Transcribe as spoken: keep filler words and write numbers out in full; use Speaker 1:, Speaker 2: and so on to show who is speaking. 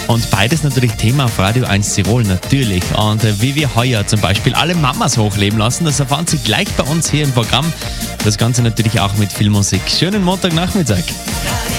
Speaker 1: Und beides natürlich Thema auf Radio eins Tirol, natürlich. Und äh, wie wir heuer zum Beispiel alle Mamas hochleben lassen, das erfahren Sie gleich bei uns hier im Programm. Das Ganze natürlich auch mit viel Musik. Schönen Montagnachmittag.